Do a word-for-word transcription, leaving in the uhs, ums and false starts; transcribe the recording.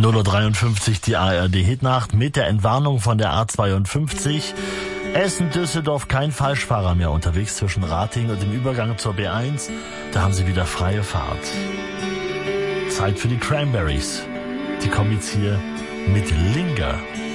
null Uhr dreiundfünfzig die A R D-Hitnacht mit der Entwarnung von der A zweiundfünfzig. Essen-Düsseldorf, kein Falschfahrer mehr unterwegs zwischen Ratingen und dem Übergang zur B eins. Da haben sie wieder freie Fahrt. Zeit für die Cranberries. Die kommen jetzt hier mit Linger.